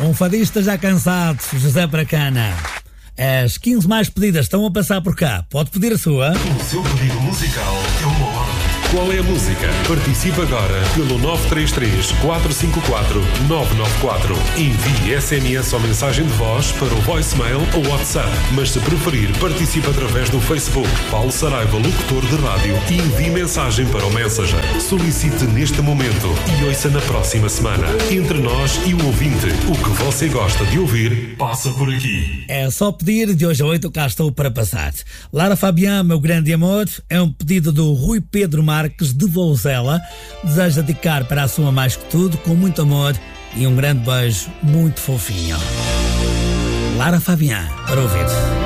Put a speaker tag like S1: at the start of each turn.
S1: Um fadista já cansado, José Bracana. As 15 mais pedidas estão a passar por cá. Pode pedir a sua.
S2: O seu pedido musical é uma ordem. Qual é a música? Participe agora pelo 933-454-994. Envie SMS ou mensagem de voz para o voicemail ou WhatsApp. Mas se preferir, participe através do Facebook. Paulo Saraiva, locutor de rádio, e envie mensagem para o Messenger. Solicite neste momento e ouça na próxima semana. Entre nós e o ouvinte, o que você gosta de ouvir, passa por aqui.
S1: É só pedir, de hoje a 8 cá estou para passar. Lara Fabián, meu grande amor, é um pedido do Rui Pedro Marques de Vouzela. Deseja dedicar para a sua mais que tudo, com muito amor e um grande beijo muito fofinho. Lara Fabián, para ouvir.